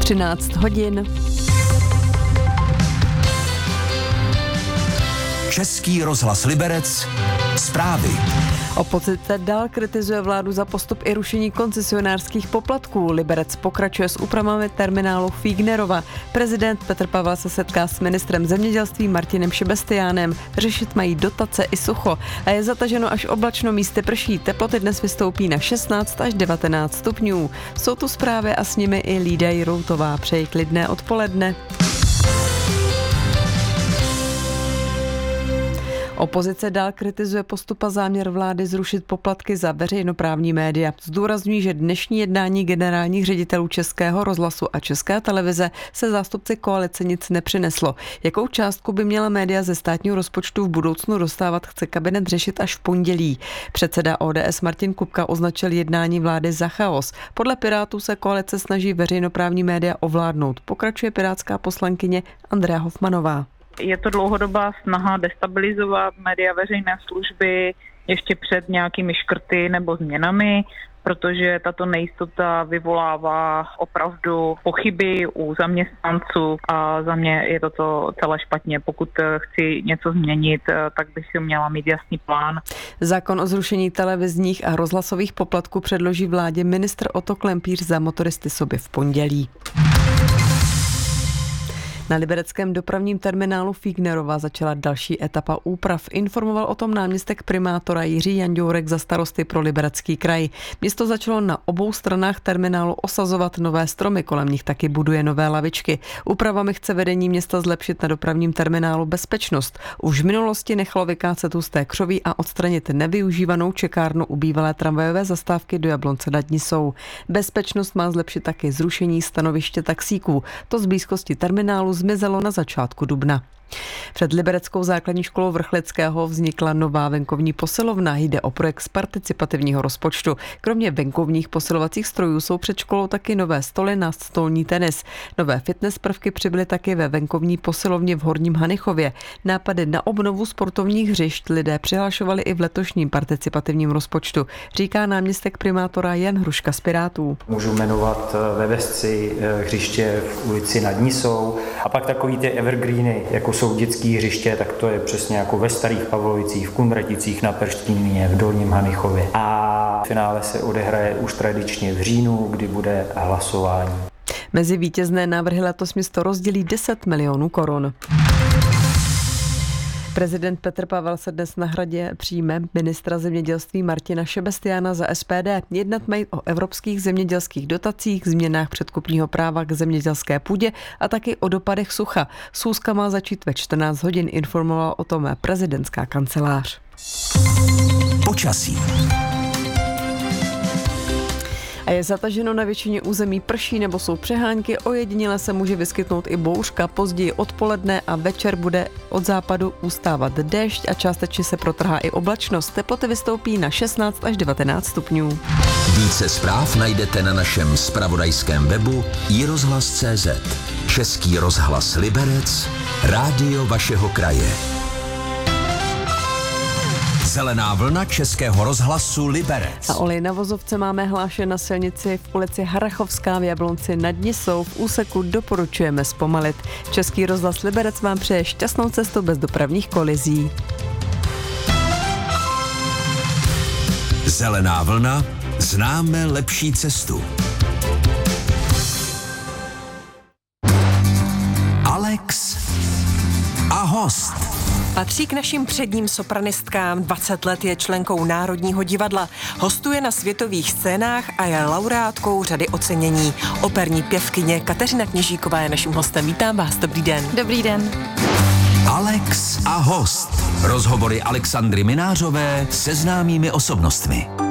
13 hodin. Český rozhlas Liberec. Zprávy. Opozice dál kritizuje vládu za postup i rušení koncesionářských poplatků. Liberec pokračuje s úpravami terminálu Fígnerova. Prezident Petr Pavel se setká s ministrem zemědělství Martinem Šebestiánem. Řešit mají dotace i sucho. A je zataženo až oblačno, místy prší. Teploty dnes vystoupí na 16 až 19 stupňů. Jsou tu zprávy a s nimi i Lída Jiroutová. Přeji klidné odpoledne. Opozice dál kritizuje postup a záměr vlády zrušit poplatky za veřejnoprávní média. Zdůrazňují, že dnešní jednání generálních ředitelů Českého rozhlasu a České televize se zástupci koalice nic nepřineslo. Jakou částku by měla média ze státního rozpočtu v budoucnu dostávat, chce kabinet řešit až v pondělí. Předseda ODS Martin Kupka označil jednání vlády za chaos. Podle Pirátů se koalice snaží veřejnoprávní média ovládnout. Pokračuje pirátská poslankyně Andrea Hofmanová. Je to dlouhodobá snaha destabilizovat média veřejné služby ještě před nějakými škrty nebo změnami, protože tato nejistota vyvolává opravdu pochyby u zaměstnanců a za mě je to celé špatně. Pokud chci něco změnit, tak bych měla mít jasný plán. Zákon o zrušení televizních a rozhlasových poplatků předloží vládě ministr Otto Klempíř za motoristy sobě v pondělí. Na libereckém dopravním terminálu Fígnerova začala další etapa úprav. Informoval o tom náměstek primátora Jiří Janďourek za starosty pro Liberecký kraj. Město začalo na obou stranách terminálu osazovat nové stromy, kolem nich taky buduje nové lavičky. Úpravami chce vedení města zlepšit na dopravním terminálu bezpečnost. Už v minulosti nechalo vykácet husté křoví a odstranit nevyužívanou čekárnu u bývalé tramvajové zastávky do Jablonce nad Nisou. Bezpečnost má zlepšit taky zrušení stanoviště taxíků. To z blízkosti terminálu zmizelo na začátku dubna. Před libereckou základní školou Vrchlického vznikla nová venkovní posilovna. Jde o projekt z participativního rozpočtu. Kromě venkovních posilovacích strojů jsou před školou taky nové stoly na stolní tenis. Nové fitness prvky přibyly taky ve venkovní posilovně v Horním Hanichově. Nápady na obnovu sportovních hřišť lidé přihlašovali i v letošním participativním rozpočtu, říká náměstek primátora Jan Hruška z Pirátů. Můžu jmenovat ve Vesci hřiště v ulici nad Nisou a pak takový ty evergreeny, jako jsou dětský hřiště, tak to je přesně jako ve Starých Pavlovicích, v Kunraticích, na Perštínmě, v Dolním Hanichově. A finále se odehraje už tradičně v říjnu, kdy bude hlasování. Mezi vítězné návrhy letos město rozdělí 10 milionů korun. Prezident Petr Pavel se dnes na Hradě přijme ministra zemědělství Martina Šebestiána za SPD. Jednat mají o evropských zemědělských dotacích, změnách předkupního práva k zemědělské půdě a taky o dopadech sucha. Schůzka má začít ve 14 hodin, informovala o tom prezidentská kancelář. Počasí. A je zataženo na většině území, prší nebo jsou přehánky, ojediněle se může vyskytnout i bouřka, později odpoledne a večer bude od západu ustávat déšť a částečně se protrhá i oblačnost. Teploty vystoupí na 16 až 19 stupňů. Více zpráv najdete na našem zpravodajském webu iRozhlas.cz. Český rozhlas Liberec, rádio vašeho kraje. Zelená vlna Českého rozhlasu Liberec. A olej na vozovce máme hlášen na silnici v ulici Harrachovská v Jablonci nad Nisou. V úseku doporučujeme zpomalit. Český rozhlas Liberec vám přeje šťastnou cestu bez dopravních kolizí. Zelená vlna, známe lepší cestu. Alex a host. Patří k našim předním sopranistkám, 20 let je členkou Národního divadla, hostuje na světových scénách a je laureátkou řady ocenění. Operní pěvkyně Kateřina Kněžíková je naším hostem. Vítám vás, dobrý den. Dobrý den. Alex a host. Rozhovory Alexandry Minářové se známými osobnostmi.